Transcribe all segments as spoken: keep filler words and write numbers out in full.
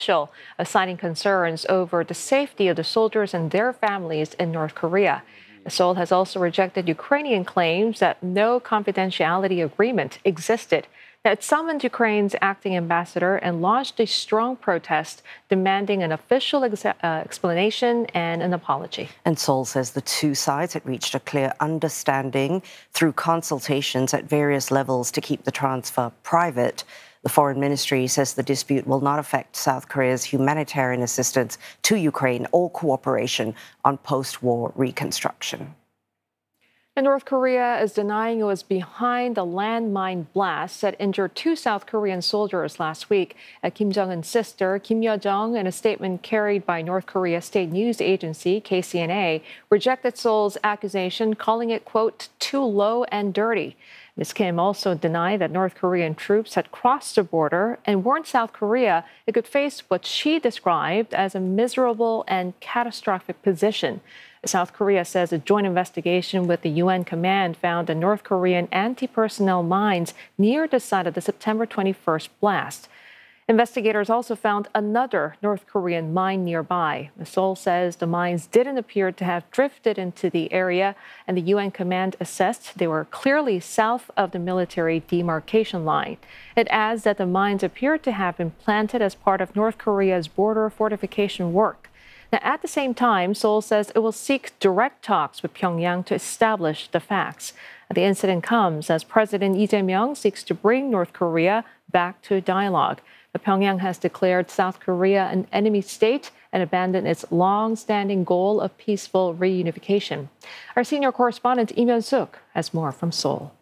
official, uh, citing concerns over the safety of the soldiers and their families in North Korea. Seoul has also rejected Ukrainian claims that no confidentiality agreement existed. Now, it summoned Ukraine's acting ambassador and launched a strong protest demanding an official ex- uh, explanation and an apology. And Seoul says the two sides had reached a clear understanding through consultations at various levels to keep the transfer private. The foreign ministry says the dispute will not affect South Korea's humanitarian assistance to Ukraine or cooperation on post-war reconstruction. And North Korea is denying it was behind the landmine blast that injured two South Korean soldiers last week. Kim Jong-un's sister, Kim Yo-jong, in a statement carried by North Korea's state news agency, K C N A, rejected Seoul's accusation, calling it, quote, too low and dirty. Miz Kim also denied that North Korean troops had crossed the border and warned South Korea it could face what she described as a miserable and catastrophic position. South Korea says a joint investigation with the U N command found the North Korean anti-personnel mines near the site of the September twenty-first blast. Investigators also found another North Korean mine nearby. Seoul says the mines didn't appear to have drifted into the area, and the U N command assessed they were clearly south of the military demarcation line. It adds that the mines appear to have been planted as part of North Korea's border fortification work. Now, at the same time, Seoul says it will seek direct talks with Pyongyang to establish the facts. The incident comes as President Lee Jae-myung seeks to bring North Korea back to dialogue. But Pyongyang has declared South Korea an enemy state and abandoned its long-standing goal of peaceful reunification. Our senior correspondent Lee Myung-suk has more from Seoul.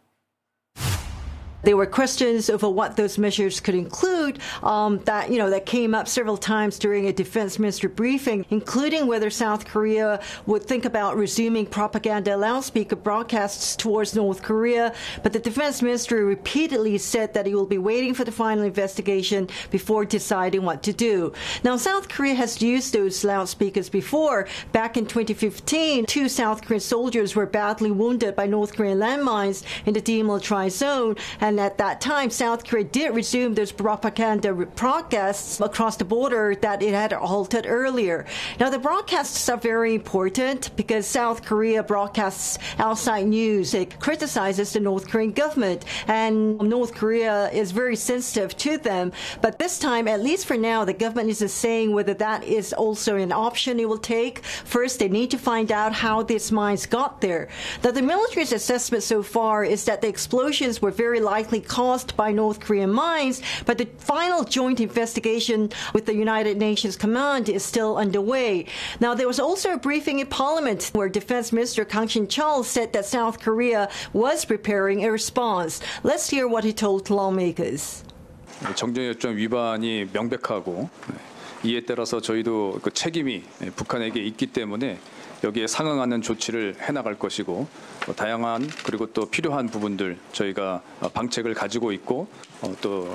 There were questions over what those measures could include um, that, you know, that came up several times during a defense minister briefing, including whether South Korea would think about resuming propaganda loudspeaker broadcasts towards North Korea. But the defense minister repeatedly said that he will be waiting for the final investigation before deciding what to do. Now, South Korea has used those loudspeakers before. Back in twenty fifteen, two South Korean soldiers were badly wounded by North Korean landmines in the demilitarized zone. And at that time, South Korea did resume those propaganda broadcasts across the border that it had halted earlier. Now, the broadcasts are very important because South Korea broadcasts outside news. It criticizes the North Korean government, and North Korea is very sensitive to them. But this time, at least for now, the government isn't saying whether that is also an option it will take. First, they need to find out how these mines got there. Now, the military's assessment so far is that the explosions were very likely likely caused by North Korean mines, but the final joint investigation with the United Nations Command is still underway. Now, there was also a briefing in Parliament where Defense Minister Kang Shin-cheol said that South Korea was preparing a response. Let's hear what he told lawmakers. 정전협정 위반이 명백하고 이에 따라서 저희도 그 책임이 북한에게 있기 때문에 여기에 상응하는 조치를 해나갈 것이고 다양한 그리고 또 필요한 부분들 저희가 방책을 가지고 있고 또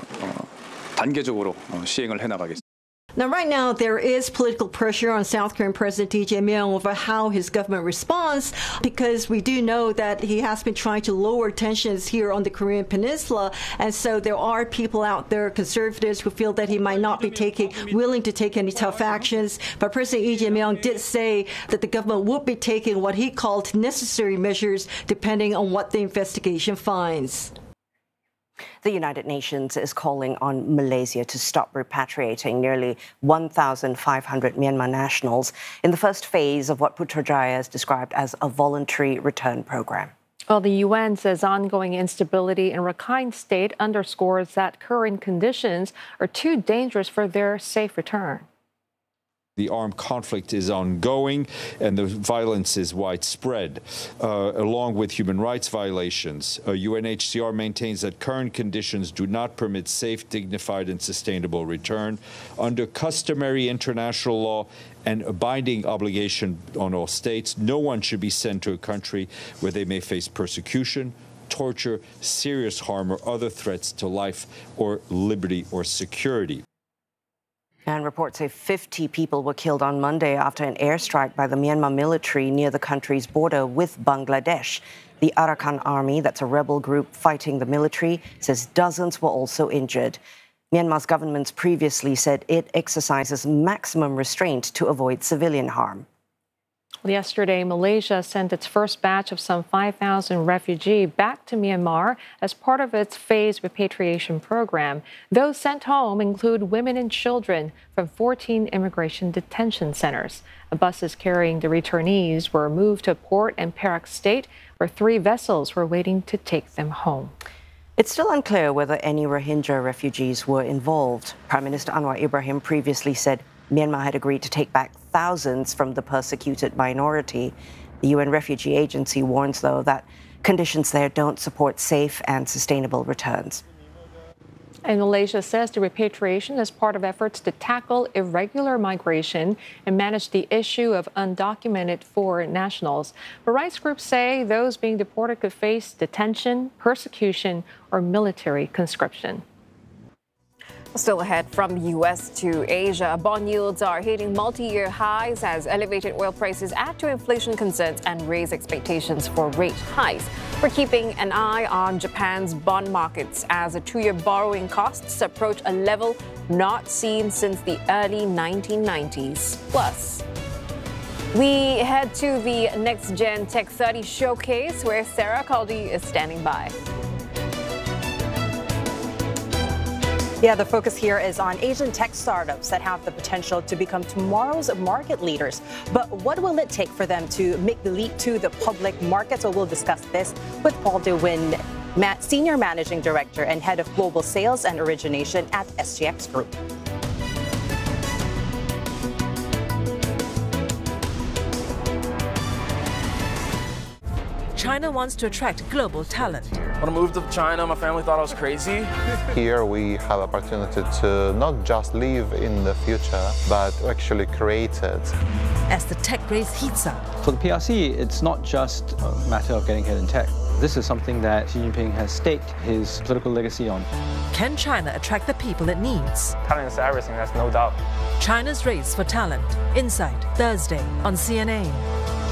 단계적으로 시행을 해나가겠습니다. Now, right now, there is political pressure on South Korean President Lee Jae-myung over how his government responds, because we do know that he has been trying to lower tensions here on the Korean Peninsula, and so there are people out there, conservatives, who feel that he might not be taking, willing to take any tough actions. But President Lee Jae-myung did say that the government would be taking what he called necessary measures, depending on what the investigation finds. The United Nations is calling on Malaysia to stop repatriating nearly one thousand five hundred Myanmar nationals in the first phase of what Putrajaya has described as a voluntary return program. Well, the U N says ongoing instability in Rakhine State underscores that current conditions are too dangerous for their safe return. The armed conflict is ongoing and the violence is widespread, uh, along with human rights violations. Uh, U N H C R maintains that current conditions do not permit safe, dignified, and sustainable return. Under customary international law and a binding obligation on all states, no one should be sent to a country where they may face persecution, torture, serious harm, or other threats to life or liberty or security. And reports say fifty people were killed on Monday after an airstrike by the Myanmar military near the country's border with Bangladesh. The Arakan Army, that's a rebel group fighting the military, says dozens were also injured. Myanmar's government previously said it exercises maximum restraint to avoid civilian harm. Yesterday, Malaysia sent its first batch of some five thousand refugees back to Myanmar as part of its phased repatriation program. Those sent home include women and children from fourteen immigration detention centers. Buses carrying the returnees were moved to a port in Perak State, where three vessels were waiting to take them home. It's still unclear whether any Rohingya refugees were involved. Prime Minister Anwar Ibrahim previously said Myanmar had agreed to take back thousands from the persecuted minority. The U N Refugee Agency warns, though, that conditions there don't support safe and sustainable returns. And Malaysia says the repatriation is part of efforts to tackle irregular migration and manage the issue of undocumented foreign nationals. But rights groups say those being deported could face detention, persecution, or military conscription. Still ahead from the U S to Asia, bond yields are hitting multi-year highs as elevated oil prices add to inflation concerns and raise expectations for rate hikes. We're keeping an eye on Japan's bond markets as the two-year borrowing costs approach a level not seen since the early nineteen nineties. Plus, we head to the Next Gen Tech thirty showcase where Sarah Caldy is standing by. Yeah, the focus here is on Asian tech startups that have the potential to become tomorrow's market leaders. But what will it take for them to make the leap to the public market? So we'll discuss this with Paul DeWin, Senior Managing Director and Head of Global Sales and Origination at S G X Group. China wants to attract global talent. When I moved to China, my family thought I was crazy. Here we have opportunity to not just live in the future, but to actually create it. As the tech race heats up. For the P R C, it's not just a matter of getting ahead in tech. This is something that Xi Jinping has staked his political legacy on. Can China attract the people it needs? Talent is everything, that's no doubt. China's race for talent. Inside, Thursday on C N A.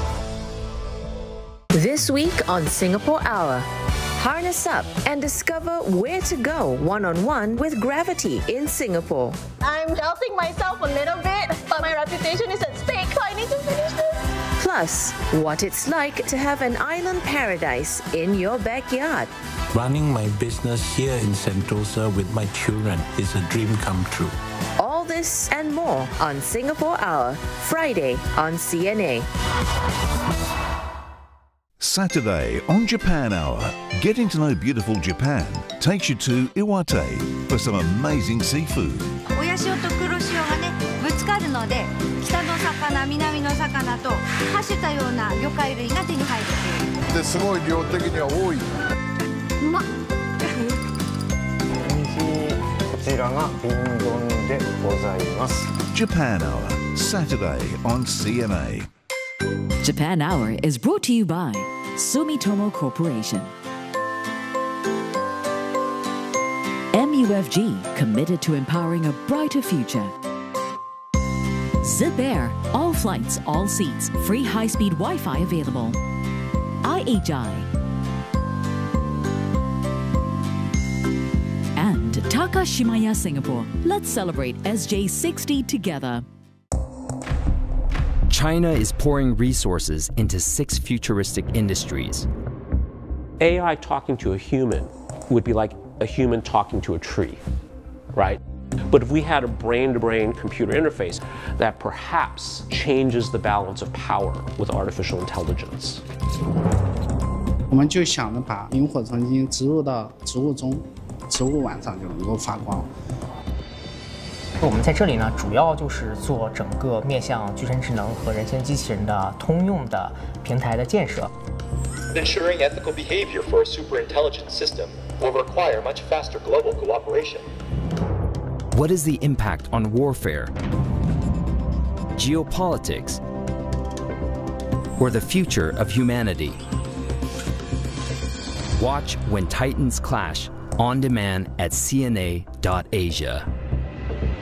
This week on Singapore Hour, harness up and discover where to go one-on-one with Gravity in Singapore. I'm doubting myself a little bit, but my reputation is at stake, so I need to finish this. Plus, what it's like to have an island paradise in your backyard. Running my business here in Sentosa with my children is a dream come true. All this and more on Singapore Hour, Friday on C N A. Saturday on Japan Hour, getting to know beautiful Japan takes you to Iwate for some amazing seafood. 親潮と黒潮がねぶつかるので北の魚南の魚と走ったような魚介類が手に入るっていう。ですごい量的には多い。うまっ。 こちらが瓶丼でございます。 Japan Hour, Saturday on C N A. Japan Hour is brought to you by Sumitomo Corporation. M U F G, committed to empowering a brighter future. Zip Air, all flights, all seats, free high-speed Wi-Fi available. I H I. And Takashimaya Singapore. Let's celebrate S J sixty together. China is pouring resources into six futuristic industries. A I talking to a human would be like a human talking to a tree, right? But if we had a brain-to-brain computer interface that perhaps changes the balance of power with artificial intelligence. 我们就想着把萤火虫基因植入到植物中，植物晚上就能够发光。 我们在这里呢，主要就是做整个面向具身智能和人形机器人的通用的平台的建设。 Ensuring ethical behavior for a superintelligent system will require much faster global cooperation. What is the impact on warfare, geopolitics, or the future of humanity? Watch When Titans Clash on demand at C N A dot Asia.